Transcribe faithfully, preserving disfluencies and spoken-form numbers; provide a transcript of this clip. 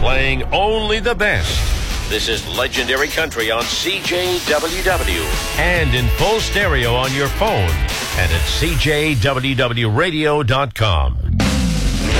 playing only the best. This is Legendary Country on C J W W and in full stereo on your phone and at C J W W radio dot com.